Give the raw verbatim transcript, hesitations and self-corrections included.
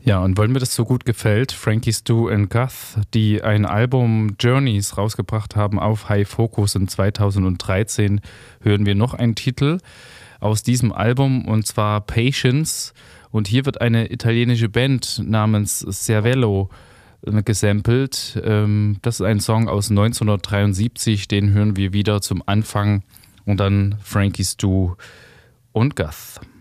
Ja, und weil mir das so gut gefällt, Frankie Stu and Guth, die ein Album Journeys rausgebracht haben auf High Focus in zweitausenddreizehn, hören wir noch einen Titel aus diesem Album, und zwar Patience. Und hier wird eine italienische Band namens Cervello gesampelt. Das ist ein Song aus neunzehnhundertdreiundsiebzig, den hören wir wieder zum Anfang, und dann Frankie Stu und Guth.